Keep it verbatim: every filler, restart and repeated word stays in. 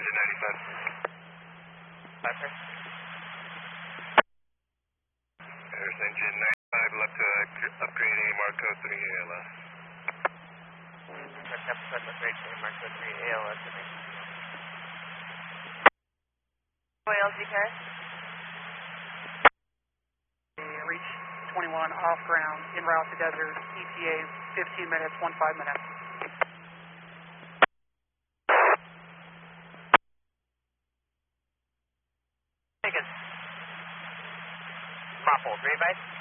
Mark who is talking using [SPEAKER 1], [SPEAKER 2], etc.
[SPEAKER 1] engine ninety-five.
[SPEAKER 2] Five,
[SPEAKER 1] There's engine ninety-five, left to uh, upgrade A Marco three A L S.
[SPEAKER 2] left up, left upgrade to Marco three A L S. L Z K?
[SPEAKER 3] Reach twenty-one off ground, en route to desert, E T A fifteen minutes, one five minutes.
[SPEAKER 2] Take it. Mop hold, green base.